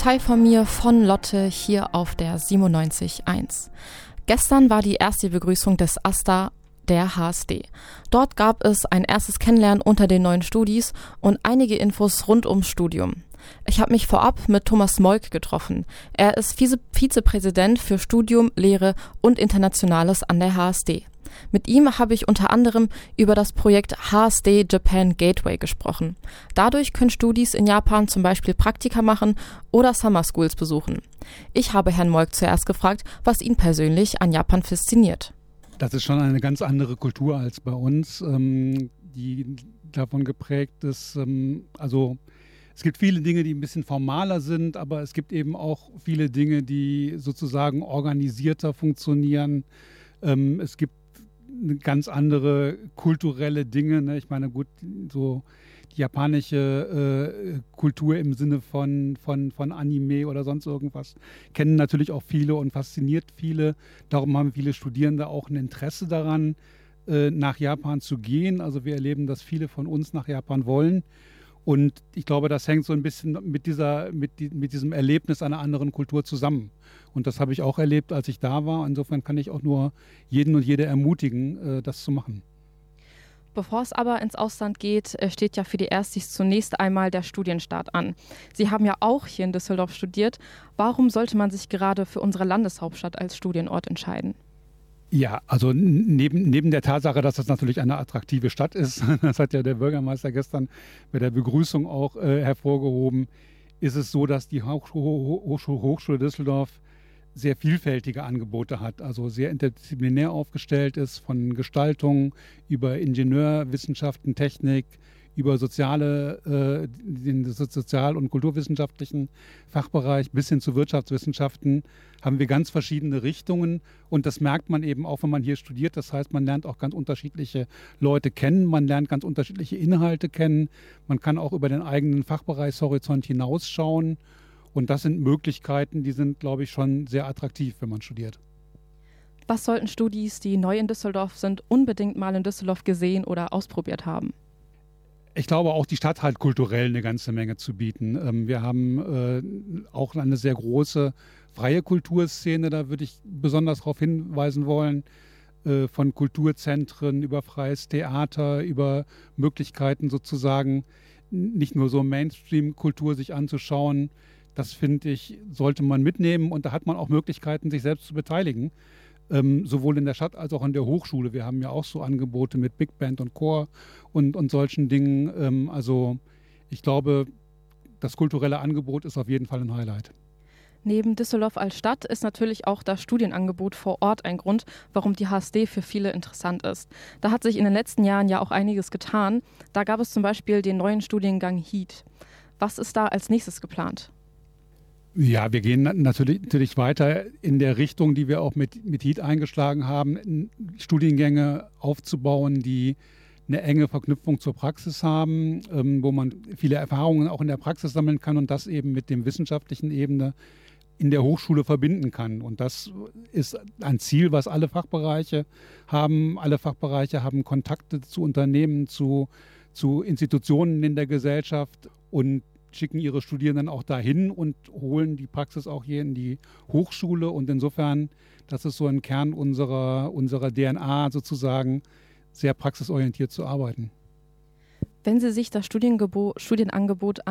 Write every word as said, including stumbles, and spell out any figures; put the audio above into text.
Hi von mir, von Lotte, hier auf der siebenundneunzig Komma eins. Gestern war die erste Begrüßung des AStA der H S D. Dort gab es ein erstes Kennenlernen unter den neuen Studis und einige Infos rund ums Studium. Ich habe mich vorab mit Thomas Molk getroffen. Er ist Vize- Vizepräsident für Studium, Lehre und Internationales an der H S D. Mit ihm habe ich unter anderem über das Projekt H S D Japan Gateway gesprochen. Dadurch können Studis in Japan zum Beispiel Praktika machen oder Summer Schools besuchen. Ich habe Herrn Molk zuerst gefragt, was ihn persönlich an Japan fasziniert. Das ist schon eine ganz andere Kultur als bei uns, ähm, die davon geprägt ist. Ähm, also es gibt viele Dinge, die ein bisschen formaler sind, aber es gibt eben auch viele Dinge, die sozusagen organisierter funktionieren. Ähm, es gibt ganz andere kulturelle Dinge. Ne? Ich meine, gut, so die japanische äh, Kultur im Sinne von, von, von Anime oder sonst irgendwas kennen natürlich auch viele und fasziniert viele. Darum haben viele Studierende auch ein Interesse daran, äh, nach Japan zu gehen. Also wir erleben, dass viele von uns nach Japan wollen. Und ich glaube, das hängt so ein bisschen mit, dieser, mit, die, mit diesem Erlebnis einer anderen Kultur zusammen. Und das habe ich auch erlebt, als ich da war. Insofern kann ich auch nur jeden und jede ermutigen, das zu machen. Bevor es aber ins Ausland geht, steht ja für die Erstis zunächst einmal der Studienstart an. Sie haben ja auch hier in Düsseldorf studiert. Warum sollte man sich gerade für unsere Landeshauptstadt als Studienort entscheiden? Ja, also neben, neben der Tatsache, dass das natürlich eine attraktive Stadt ist, das hat ja der Bürgermeister gestern bei der Begrüßung auch äh, hervorgehoben, ist es so, dass die Hochschule, Hochschule, Hochschule Düsseldorf sehr vielfältige Angebote hat, also sehr interdisziplinär aufgestellt ist, von Gestaltung über Ingenieurwissenschaften, Technik, über soziale, äh, den sozial- und kulturwissenschaftlichen Fachbereich bis hin zu Wirtschaftswissenschaften haben wir ganz verschiedene Richtungen und das merkt man eben auch, wenn man hier studiert. Das heißt, man lernt auch ganz unterschiedliche Leute kennen, man lernt ganz unterschiedliche Inhalte kennen, man kann auch über den eigenen Fachbereichshorizont hinausschauen und das sind Möglichkeiten, die sind, glaube ich, schon sehr attraktiv, wenn man studiert. Was sollten Studis, die neu in Düsseldorf sind, unbedingt mal in Düsseldorf gesehen oder ausprobiert haben? Ich glaube, auch die Stadt hat kulturell eine ganze Menge zu bieten. Ähm, wir haben äh, auch eine sehr große freie Kulturszene, da würde ich besonders darauf hinweisen wollen, äh, von Kulturzentren über freies Theater, über Möglichkeiten sozusagen, nicht nur so Mainstream-Kultur sich anzuschauen. Das finde ich, sollte man mitnehmen und da hat man auch Möglichkeiten, sich selbst zu beteiligen. Ähm, sowohl in der Stadt als auch an der Hochschule. Wir haben ja auch so Angebote mit Big Band und Chor und, und solchen Dingen. Ähm, also ich glaube, das kulturelle Angebot ist auf jeden Fall ein Highlight. Neben Düsseldorf als Stadt ist natürlich auch das Studienangebot vor Ort ein Grund, warum die H S D für viele interessant ist. Da hat sich in den letzten Jahren ja auch einiges getan. Da gab es zum Beispiel den neuen Studiengang Heat. Was ist da als nächstes geplant? Ja, wir gehen natürlich, natürlich weiter in der Richtung, die wir auch mit, mit Heat eingeschlagen haben, Studiengänge aufzubauen, die eine enge Verknüpfung zur Praxis haben, ähm, wo man viele Erfahrungen auch in der Praxis sammeln kann und das eben mit dem wissenschaftlichen Ebene in der Hochschule verbinden kann. Und das ist ein Ziel, was alle Fachbereiche haben. Alle Fachbereiche haben Kontakte zu Unternehmen, zu, zu Institutionen in der Gesellschaft und schicken ihre Studierenden auch dahin und holen die Praxis auch hier in die Hochschule. Und insofern, das ist so ein Kern unserer, unserer D N A sozusagen, sehr praxisorientiert zu arbeiten. Wenn Sie sich das Studiengebo- Studienangebot